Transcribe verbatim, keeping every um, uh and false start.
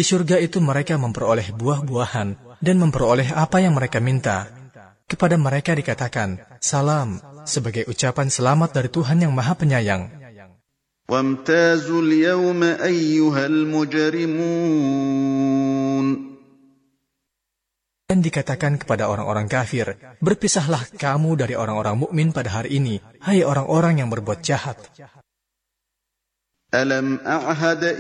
Di surga itu mereka memperoleh buah-buahan dan memperoleh apa yang mereka minta. Kepada mereka dikatakan, salam, sebagai ucapan selamat dari Tuhan yang Maha Penyayang. وَامْتَازُوا الْيَوْمَ أَيُّهَا الْمُجْرِمُونَ. Dan dikatakan kepada orang-orang kafir, berpisahlah kamu dari orang-orang mukmin pada hari ini, hai orang-orang yang berbuat jahat. أَلَمْ أَعْهَدْ